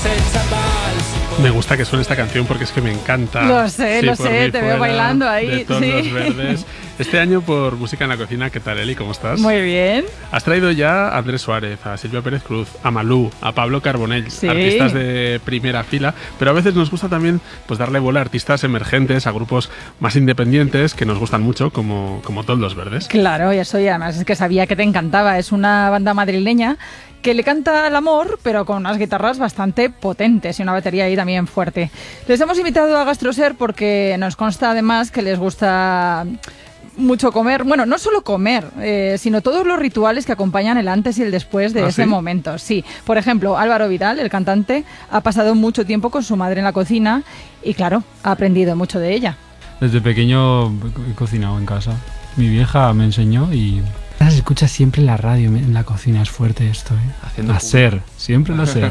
Me gusta que suene esta canción porque es que me encanta. Lo sé, te veo bailando ahí. De tonos verdes. Este año por Música en la Cocina, ¿qué tal, Eli? ¿Cómo estás? Muy bien. Has traído ya a Andrés Suárez, a Silvia Pérez Cruz, a Malú, a Pablo Carbonell, sí, artistas de primera fila, pero a veces nos gusta también pues darle bola a artistas emergentes, a grupos más independientes que nos gustan mucho, como Toldos Verdes. Claro, y eso, y además es que sabía que te encantaba. Es una banda madrileña que le canta al amor, pero con unas guitarras bastante potentes y una batería ahí también fuerte. Les hemos invitado a Gastroser porque nos consta además que les gusta mucho comer, bueno, no solo comer, sino todos los rituales que acompañan el antes y el después de ese momento. Sí, por ejemplo, Álvaro Vidal, el cantante, ha pasado mucho tiempo con su madre en la cocina y claro, ha aprendido mucho de ella. Desde pequeño he cocinado en casa. Mi vieja me enseñó y se escucha siempre en la radio, en la cocina, es fuerte esto, siempre lo sé.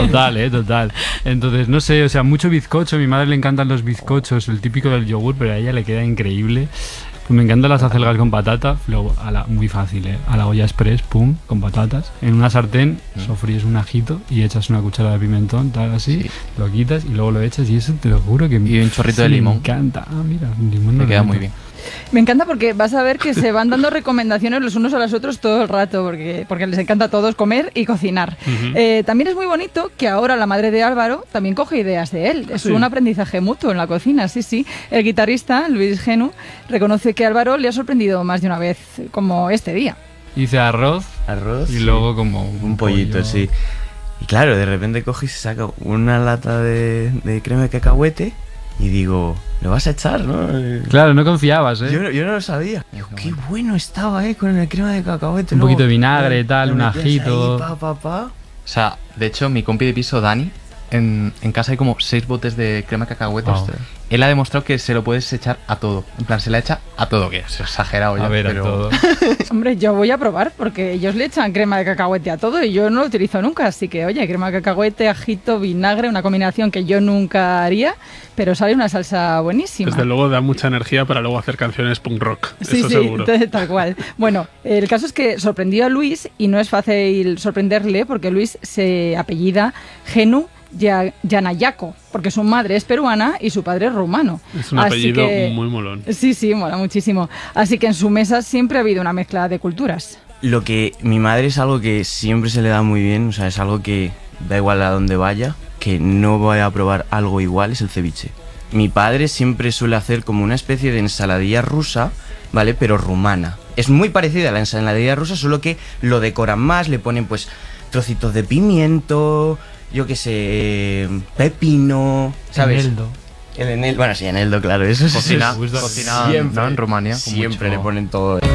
Total. Entonces, no sé, o sea, mucho bizcocho, a mi madre le encantan los bizcochos, el típico del yogur, pero a ella le queda increíble. Pues me encantan las acelgas con patata, luego muy fácil, a la olla express, pum, con patatas. En una sartén sofríes un ajito y echas una cucharada de pimentón, tal así, lo quitas y luego lo echas y eso te lo juro que y un chorrito de limón. Me encanta. Ah, mira, limón me queda muy bien. Me encanta porque vas a ver que se van dando recomendaciones los unos a los otros todo el rato, porque les encanta a todos comer y cocinar. También es muy bonito que ahora la madre de Álvaro también coge ideas de él. Es un aprendizaje mutuo en la cocina, sí. El guitarrista, Luis Genu, reconoce que Álvaro le ha sorprendido más de una vez, como este día. Hice arroz y luego como un pollito, sí. Y claro, de repente coge y se saca una lata de crema de cacahuete y digo, ¿lo vas a echar, no? Claro, no confiabas, Yo no lo sabía. Digo, qué bueno estaba, con el crema de cacahuete. Un poquito de vinagre, tal, un ajito. O sea, de hecho, mi compi de piso, Dani, en casa hay como 6 botes de crema de cacahuete. Wow. Él ha demostrado que se lo puedes echar a todo. En plan, se la echa a todo, que es exagerado ya. A ver, pero... a todo. Hombre, yo voy a probar, porque ellos le echan crema de cacahuete a todo y yo no lo utilizo nunca. Así que, oye, crema de cacahuete, ajito, vinagre, una combinación que yo nunca haría, pero sale una salsa buenísima. Desde luego da mucha energía para luego hacer canciones punk rock, sí, eso seguro. Tal cual. Bueno, el caso es que sorprendió a Luis y no es fácil sorprenderle porque Luis se apellida Genu Yanayaco, porque su madre es peruana y su padre es rumano. Es un apellido muy molón. Sí, mola muchísimo. Así que en su mesa siempre ha habido una mezcla de culturas. Lo que mi madre es algo que siempre se le da muy bien, o sea, es algo que da igual a donde vaya, que no voy a probar algo igual, es el ceviche. Mi padre siempre suele hacer como una especie de ensaladilla rusa, ¿vale? Pero rumana. Es muy parecida a la ensaladilla rusa, solo que lo decoran más, le ponen pues trocitos de pimiento, yo qué sé, pepino, ¿sabes? Eneldo. Bueno, sí, eneldo, claro, eso es Cocina siempre, ¿no? En Rumania. Siempre le ponen todo.